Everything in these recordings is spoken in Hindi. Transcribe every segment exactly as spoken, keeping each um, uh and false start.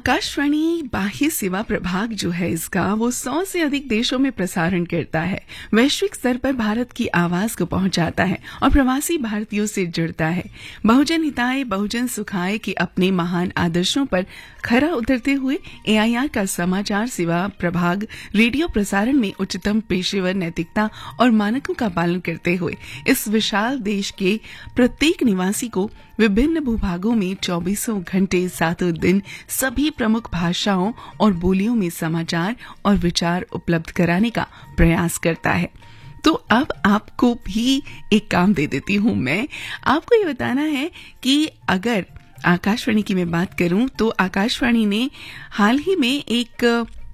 आकाशवाणी बाह्य सेवा प्रभाग जो है इसका वो सौ से अधिक देशों में प्रसारण करता है, वैश्विक स्तर पर भारत की आवाज को पहुंचाता है और प्रवासी भारतीयों से जुड़ता है। बहुजन हिताय बहुजन सुखाय के अपने महान आदर्शों पर खरा उतरते हुए एआईआर का समाचार सेवा प्रभाग रेडियो प्रसारण में उच्चतम पेशेवर नैतिकता और मानकों का पालन करते हुए इस विशाल देश के प्रत्येक निवासी को विभिन्न भूभागों में चौबीसों घंटे सातों दिन सभी प्रमुख भाषाओं और बोलियों में समाचार और विचार उपलब्ध कराने का प्रयास करता है। तो अब आपको भी एक काम दे देती हूं मैं। आपको ये बताना है कि अगर आकाशवाणी की मैं बात करूं तो आकाशवाणी ने हाल ही में एक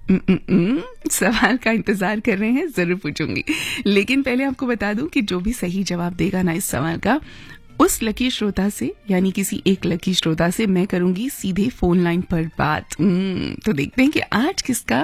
सवाल का इंतजार कर रहे हैं, जरूर पूछूंगी, लेकिन पहले आपको बता दूं कि जो भी सही जवाब देगा ना इस सवाल का, उस लकी श्रोता से यानी किसी एक लकी श्रोता से मैं करूंगी सीधे फोन लाइन पर बात। तो देखते हैं कि आज किसका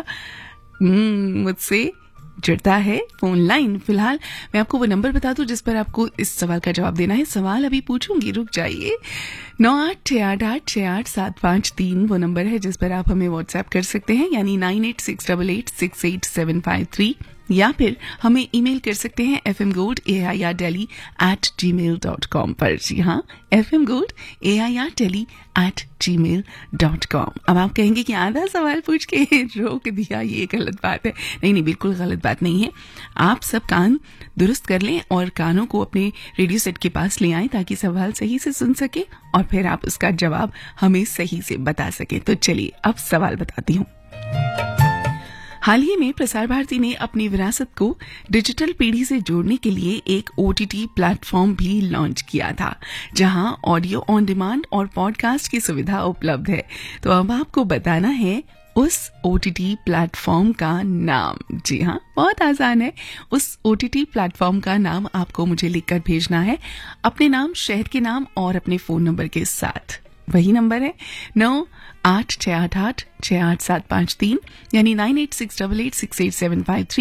मुझसे जुड़ता है फोन लाइन। फिलहाल मैं आपको वो नंबर बता दूं जिस पर आपको इस सवाल का जवाब देना है। सवाल अभी पूछूंगी, रुक जाइए। नौ आठ छह आठ आठ छह आठ सात पांच तीन वो नंबर है जिस पर आप हमें व्हाट्सएप कर सकते हैं, यानी nine eight six double eight six eight seven five three, या फिर हमें ईमेल कर सकते हैं F M gold A I R daily eight ji mail dot com पर। जी हाँ, F M gold A I R daily eight ji mail dot com. अब आप कहेंगे कि आधा सवाल पूछ के रोक दिया, ये गलत बात है। नहीं नहीं, बिल्कुल गलत बात नहीं है। आप सब कान दुरुस्त कर लें और कानों को अपने रेडियो सेट के पास ले आएं ताकि सवाल सही से सुन सके और फिर आप उसका जवाब हमें सही से बता सके। तो चलिए अब सवाल बताती हूँ। हाल ही में प्रसार भारती ने अपनी विरासत को डिजिटल पीढ़ी से जोड़ने के लिए एक ओटीटी प्लेटफॉर्म भी लॉन्च किया था, जहां ऑडियो ऑन डिमांड और पॉडकास्ट की सुविधा उपलब्ध है। तो अब आपको बताना है उस ओटीटी प्लेटफॉर्म का नाम। जी हाँ, बहुत आसान है। उस ओटीटी प्लेटफॉर्म का नाम आपको मुझे लिखकर भेजना है, अपने नाम, शहर के नाम और अपने फोन नंबर के साथ। वही नंबर है नौ आठ छह आठ आठ छह आठ सात पांच तीन, यानी nine eight six double eight six eight seven five three.